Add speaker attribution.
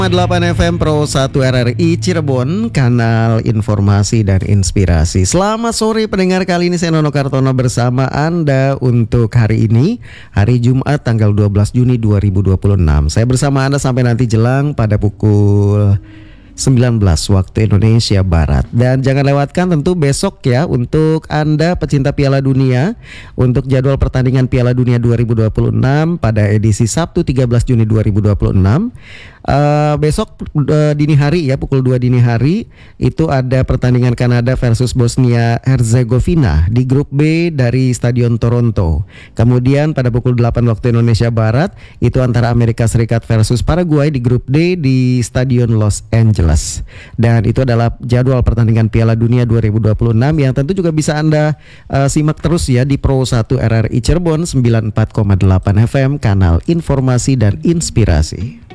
Speaker 1: 8 FM Pro 1 RRI Cirebon, kanal informasi dan inspirasi. Selamat sore pendengar, kali ini saya Nono Kartono bersama Anda untuk hari ini, hari Jumat tanggal 12 Juni 2026. Saya bersama Anda sampai nanti jelang pada pukul 19 waktu Indonesia Barat. Dan jangan lewatkan tentu besok ya untuk Anda pecinta Piala Dunia, untuk jadwal pertandingan Piala Dunia 2026 pada edisi Sabtu 13 Juni 2026. Besok dini hari ya, pukul 2 dini hari itu ada pertandingan Kanada versus Bosnia Herzegovina di grup B dari Stadion Toronto. Kemudian pada pukul 8 waktu Indonesia Barat itu antara Amerika Serikat versus Paraguay di grup D di Stadion Los Angeles. Dan itu adalah jadwal pertandingan Piala Dunia 2026 yang tentu juga bisa Anda simak terus ya di Pro 1 RRI Cirebon 94,8 FM, kanal informasi dan inspirasi.